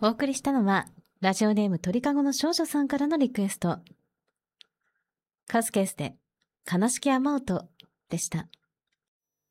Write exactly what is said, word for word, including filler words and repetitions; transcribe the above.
お送りしたのは、ラジオネーム鳥かごの少女さんからのリクエスト。カズケースで、悲しき雨音でした。